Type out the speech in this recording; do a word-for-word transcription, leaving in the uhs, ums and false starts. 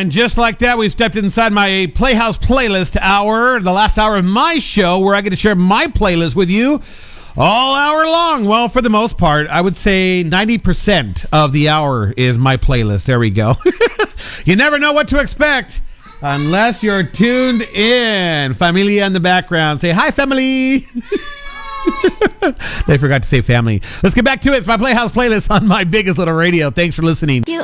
And just like that, we've stepped inside my Playhouse playlist hour, the last hour of my show, where I get to share my playlist with you all hour long. Well, for the most part, I would say ninety percent of the hour is my playlist. There we go. You never know what to expect unless you're tuned in. Familia in the background. Say, hi, family. They forgot to say family. Let's get back to it. It's my Playhouse playlist on my biggest little radio. Thanks for listening.